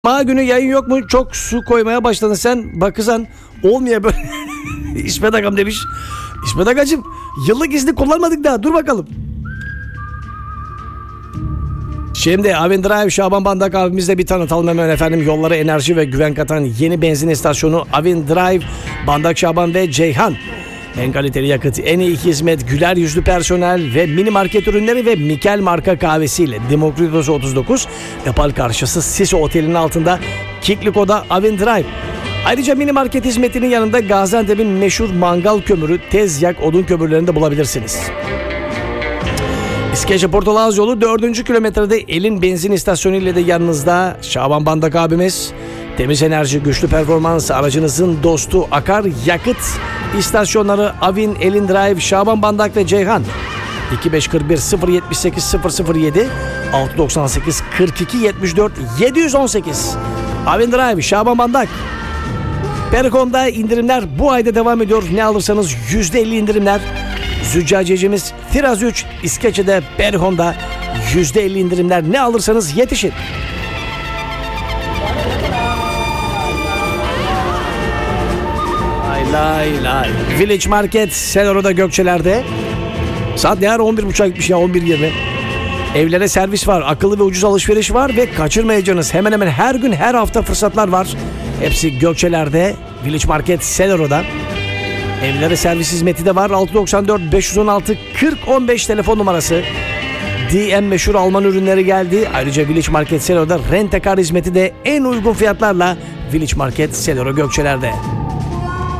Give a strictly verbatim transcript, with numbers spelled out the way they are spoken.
Cuma günü yayın yok mu? Çok su koymaya başladın sen. Bakızan olmuyor böyle. İsmet Agam demiş. İsmet Agacığım, yıllık izni kullanmadık daha. Dur bakalım. Şimdi Avin Drive Şaban Bandak abimizle bir tanıtalım hemen efendim. Yollara enerji ve güven katan yeni benzin istasyonu Avin Drive, Bandak Şaban ve Ceyhan. En kaliteli yakıt, en iyi hizmet, güler yüzlü personel ve mini market ürünleri ve Mikel marka kahvesiyle Demokritos otuz dokuz, Yapal karşısı Sisi Oteli'nin altında Kikliko'da Avin Drive. Ayrıca mini market hizmetinin yanında Gaziantep'in meşhur mangal kömürü, tez yak odun kömürlerini de bulabilirsiniz. İskeçe Portalağız yolu dördüncü kilometrede Elin benzin istasyonu ile de yanınızda Şaban Bandak abimiz. Temiz enerji, güçlü performans, aracınızın dostu akar yakıt istasyonları Avin, Elin Drive, Şaban Bandak ve Ceyhan. iki beş kırk bir sıfır yetmiş sekiz sıfır sıfır yedi altı doksan sekiz kırk iki yetmiş dört yedi yüz on sekiz. Avin Drive, Şaban Bandak. Perikon'da indirimler bu ayda devam ediyor. Ne alırsanız yüzde elli indirimler. Züccaciyecimiz Firaz üç İskeçe'de Perikon'da yüzde elli indirimler. Ne alırsanız yetişin. Lay lay. Village Market Seloro'da Gökçeler'de. Saat ne ara on bir buçuğa gitmiş ya, on bir yirmi. Evlere servis var, akıllı ve ucuz alışveriş var ve kaçırmayacağınız hemen hemen her gün her hafta fırsatlar var. Hepsi Gökçeler'de Village Market Seloro'da. Evlere servis hizmeti de var. altı doksan dört beş yüz on altı kırk on beş telefon numarası. D M meşhur Alman ürünleri geldi. Ayrıca Village Market Seloro'da rent-a-car hizmeti de en uygun fiyatlarla Village Market Seloro Gökçeler'de.